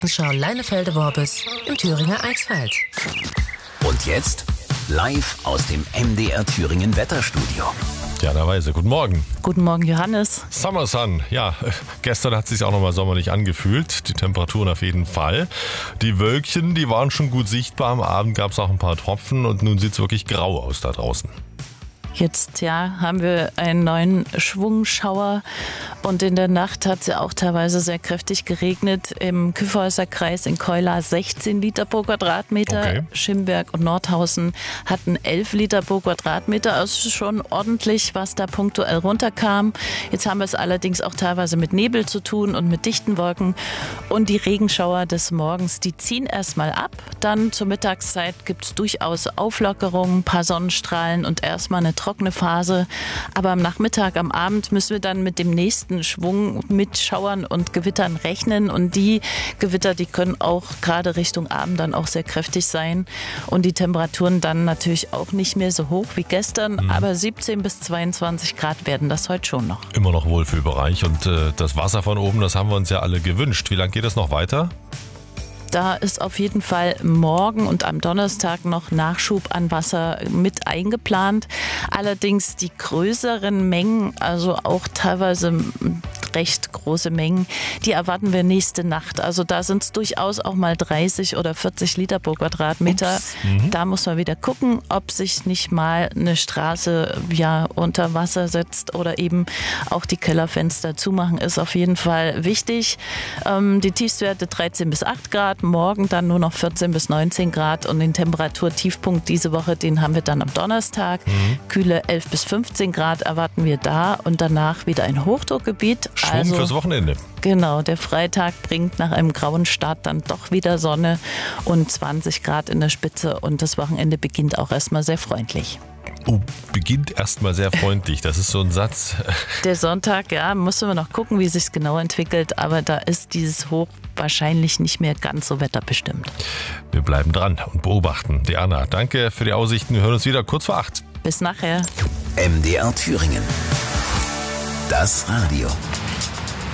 Schau Leinefelde-Worbis im Thüringer Eichsfeld. Und jetzt live aus dem MDR Thüringen Wetterstudio. Jana Weise, guten Morgen. Guten Morgen, Johannes. Summer Sun, ja, gestern hat es sich auch nochmal sommerlich angefühlt. Die Temperaturen auf jeden Fall. Die Wölkchen, die waren schon gut sichtbar. Am Abend gab es auch ein paar Tropfen und nun sieht es wirklich grau aus da draußen. Jetzt haben wir einen neuen Schwungschauer und in der Nacht hat es ja auch teilweise sehr kräftig geregnet. Im Kyffhäuser Kreis in Keula 16 Liter pro Quadratmeter. Okay. Schimberg und Nordhausen hatten 11 Liter pro Quadratmeter. Also schon ordentlich, was da punktuell runterkam. Jetzt haben wir es allerdings auch teilweise mit Nebel zu tun und mit dichten Wolken. Und die Regenschauer des Morgens, die ziehen erstmal ab. Dann zur Mittagszeit gibt es durchaus Auflockerungen, ein paar Sonnenstrahlen und erstmal eine trockene Phase. Aber am Nachmittag, am Abend müssen wir dann mit dem nächsten Schwung mit Schauern und Gewittern rechnen. Und die Gewitter, die können auch gerade Richtung Abend dann auch sehr kräftig sein. Und die Temperaturen dann natürlich auch nicht mehr so hoch wie gestern. Aber 17 bis 22 Grad werden das heute schon noch. Immer noch Wohlfühlbereich und das Wasser von oben, das haben wir uns ja alle gewünscht. Wie lange geht das noch weiter? Da ist auf jeden Fall morgen und am Donnerstag noch Nachschub an Wasser mit eingeplant. Allerdings die größeren Mengen, also auch teilweise recht große Mengen, die erwarten wir nächste Nacht. Also da sind es durchaus auch mal 30 oder 40 Liter pro Quadratmeter. Da muss man wieder gucken, ob sich nicht mal eine Straße unter Wasser setzt oder eben auch die Kellerfenster zumachen, ist auf jeden Fall wichtig. Die Tiefstwerte 13 bis 8 Grad. Morgen dann nur noch 14 bis 19 Grad und den Temperaturtiefpunkt diese Woche, den haben wir dann am Donnerstag. Kühle 11 bis 15 Grad erwarten wir da und danach wieder ein Hochdruckgebiet. Schwung fürs Wochenende. Genau, der Freitag bringt nach einem grauen Start dann doch wieder Sonne und 20 Grad in der Spitze und das Wochenende beginnt auch erstmal sehr freundlich. Beginnt erstmal sehr freundlich, das ist so ein Satz. Der Sonntag, müssen wir noch gucken, wie es sich genau entwickelt, aber da ist dieses Hoch wahrscheinlich nicht mehr ganz so wetterbestimmt. Wir bleiben dran und beobachten. Diana, danke für die Aussichten. Wir hören uns wieder kurz vor 8. Bis nachher. MDR Thüringen. Das Radio.